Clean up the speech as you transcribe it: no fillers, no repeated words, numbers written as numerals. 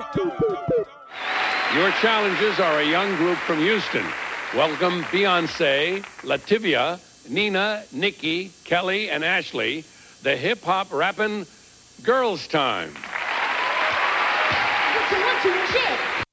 Your challengers are a young group from Houston. Welcome Beyonce, Lativia, Nina, Nikki, Kelly, and Ashley, the hip-hop rapping Girls Time. What you want, shit?